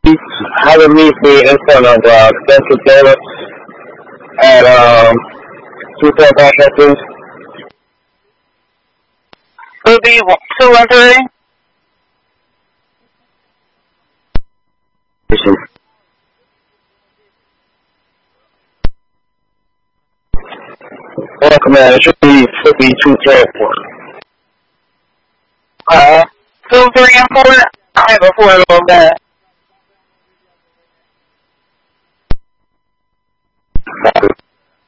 having me in front of Spencer Taylor at 2.5 seconds. Will be 213. Well, command, it should be 234. 2, 3, and 4. I have a 4 a little bad.